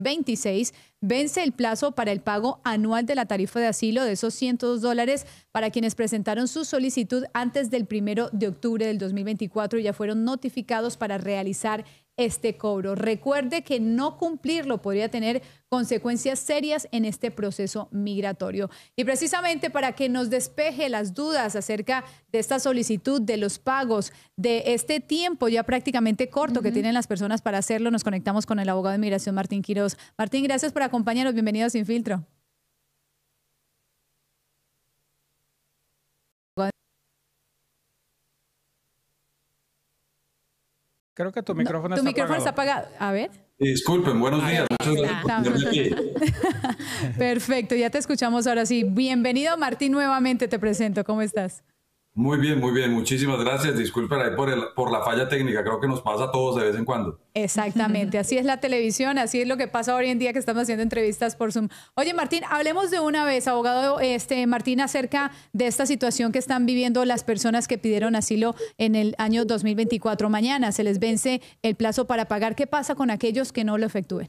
26, vence el plazo para el pago anual de la tarifa de asilo de esos $102 para quienes presentaron su solicitud antes del 1 de octubre del 2024 y ya fueron notificados para realizar este cobro. Recuerde que no cumplirlo podría tener consecuencias serias en este proceso migratorio. Y precisamente para que nos despeje las dudas acerca de esta solicitud, de los pagos, de este tiempo ya prácticamente corto que tienen las personas para hacerlo, nos conectamos con el abogado de inmigración Martín Quiroz. Martín, gracias por acompañarnos. Bienvenido a Sin Filtro. Creo que tu micrófono tu está micrófono apagado. está apagado. A ver. Disculpen, buenos días. Muchas gracias. Perfecto, ya te escuchamos ahora sí. Bienvenido, Martín, nuevamente te presento. ¿Cómo estás? Muy bien, muy bien. Muchísimas gracias. Disculpen ahí por la falla técnica. Creo que nos pasa a todos de vez en cuando. Exactamente. Así es la televisión, así es lo que pasa hoy en día que estamos haciendo entrevistas por Zoom. Oye, Martín, hablemos de una vez, abogado Martín, acerca de esta situación que están viviendo las personas que pidieron asilo en el año 2024. Mañana se les vence el plazo para pagar. ¿Qué pasa con aquellos que no lo efectúen?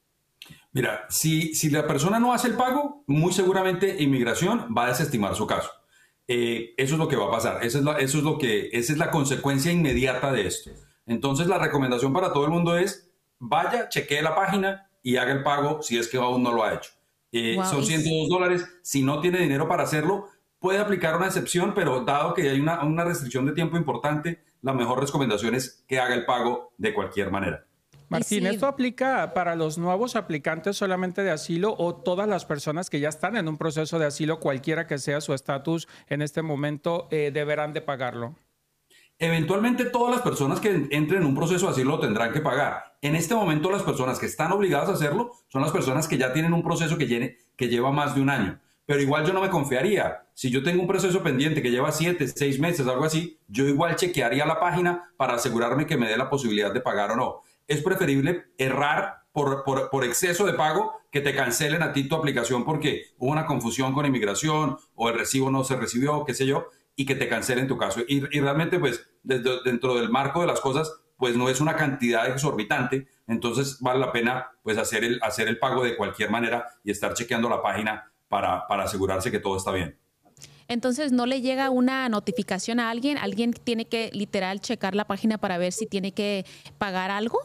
Mira, si la persona no hace el pago, muy seguramente inmigración va a desestimar su caso. Eso es lo que va a pasar. Esa es la consecuencia inmediata de esto. Entonces, la recomendación para todo el mundo es vaya, chequee la página y haga el pago si es que aún no lo ha hecho. Son $102. Si no tiene dinero para hacerlo, puede aplicar una excepción, pero dado que hay una restricción de tiempo importante, la mejor recomendación es que haga el pago de cualquier manera. Martín, ¿esto aplica para los nuevos aplicantes solamente de asilo o todas las personas que ya están en un proceso de asilo, cualquiera que sea su estatus en este momento, deberán de pagarlo? Eventualmente todas las personas que entren en un proceso de asilo lo tendrán que pagar. En este momento las personas que están obligadas a hacerlo son las personas que ya tienen un proceso que lleva más de un año. Pero igual yo no me confiaría. Si yo tengo un proceso pendiente que lleva 7, 6 meses, algo así, yo igual chequearía la página para asegurarme que me dé la posibilidad de pagar o no. Es preferible errar por exceso de pago que te cancelen a ti tu aplicación porque hubo una confusión con inmigración o el recibo no se recibió, qué sé yo, y que te cancelen tu caso. Y realmente, pues, dentro del marco de las cosas, pues no es una cantidad exorbitante, entonces vale la pena pues hacer el pago de cualquier manera y estar chequeando la página para asegurarse que todo está bien. Entonces, ¿no le llega una notificación a alguien? ¿Alguien tiene que literal checar la página para ver si tiene que pagar algo?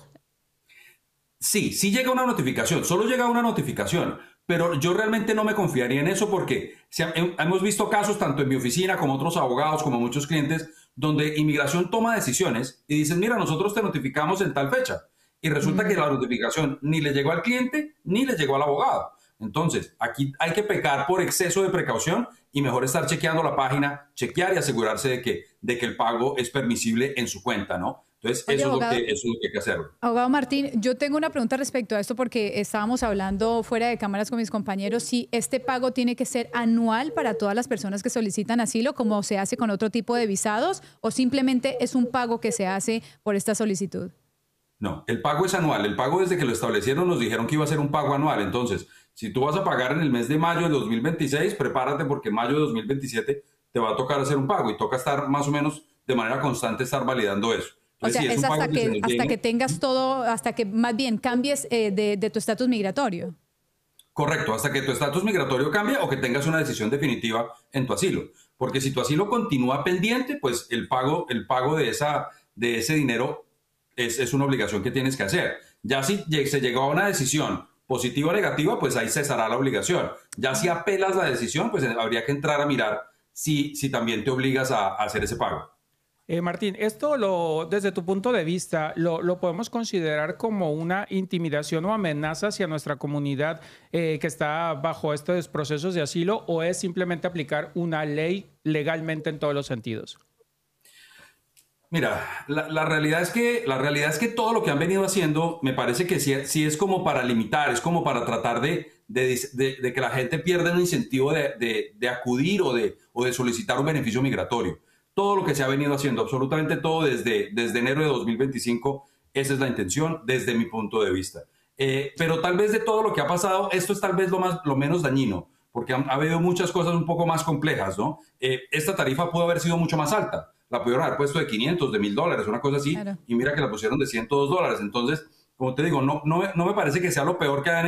Sí llega una notificación, solo llega una notificación, pero yo realmente no me confiaría en eso porque hemos visto casos tanto en mi oficina como otros abogados, como muchos clientes, donde inmigración toma decisiones y dicen, mira, nosotros te notificamos en tal fecha. Y resulta que la notificación ni le llegó al cliente ni le llegó al abogado. Entonces, aquí hay que pecar por exceso de precaución y mejor estar chequeando la página, chequear y asegurarse de que el pago es permisible en su cuenta, ¿no? Entonces, Oye, eso abogado, es lo que hay que hacer. Abogado Martín, yo tengo una pregunta respecto a esto porque estábamos hablando fuera de cámaras con mis compañeros si este pago tiene que ser anual para todas las personas que solicitan asilo, como se hace con otro tipo de visados, o simplemente es un pago que se hace por esta solicitud. No, el pago es anual. El pago desde que lo establecieron nos dijeron que iba a ser un pago anual. Entonces, si tú vas a pagar en el mes de mayo de 2026, prepárate porque en mayo de 2027 te va a tocar hacer un pago y toca estar más o menos de manera constante estar validando eso. Entonces, o sea, sí, es hasta que tengas todo, hasta que más bien cambies de tu estatus migratorio. Correcto, hasta que tu estatus migratorio cambie o que tengas una decisión definitiva en tu asilo. Porque si tu asilo continúa pendiente, pues el pago de ese dinero es una obligación que tienes que hacer. Ya si se llegó a una decisión positiva o negativa, pues ahí cesará la obligación. Ya si apelas la decisión, pues habría que entrar a mirar si también te obligas a hacer ese pago. Martín, esto desde tu punto de vista, ¿lo podemos considerar como una intimidación o amenaza hacia nuestra comunidad que está bajo estos procesos de asilo o es simplemente aplicar una ley legalmente en todos los sentidos? Mira, la realidad es que todo lo que han venido haciendo me parece que sí es como para limitar, es como para tratar de que la gente pierda un incentivo de acudir o de solicitar un beneficio migratorio. Todo lo que se ha venido haciendo, absolutamente todo desde enero de 2025, esa es la intención desde mi punto de vista. Pero tal vez de todo lo que ha pasado, esto es tal vez lo menos dañino, porque ha habido muchas cosas un poco más complejas, ¿no? Esta tarifa pudo haber sido mucho más alta. La pudieron haber puesto de $500, de $1,000, una cosa así, claro. Y mira que la pusieron de $102. Entonces, como te digo, no me parece que sea lo peor que hayan